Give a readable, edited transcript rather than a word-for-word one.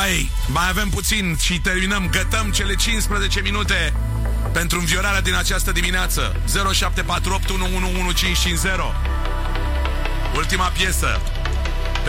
Băi, mai avem puțin și terminăm. Gătăm cele 15 minute pentru înviorarea din această dimineață. 0748 111550. Ultima piesă.